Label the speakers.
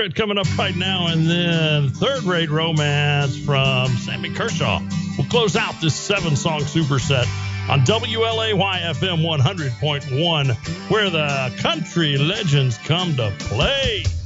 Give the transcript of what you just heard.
Speaker 1: Coming up right now, and then Third Rate Romance from Sammy Kershaw. We'll close out this 7-song superset on WLAY FM 100.1, where the country legends come to play.